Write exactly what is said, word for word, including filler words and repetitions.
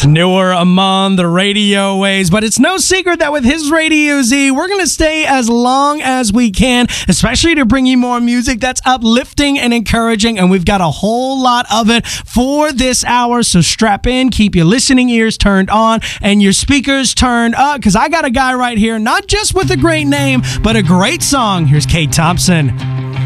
It's newer among the radio waves, but it's no secret that with his Radio Z, we're going to stay as long as we can, especially to bring you more music that's uplifting and encouraging, and we've got a whole lot of it for this hour, so strap in, keep your listening ears turned on, and your speakers turned up, because I got a guy right here, not just with a great name, but a great song. Here's Kate Thompson.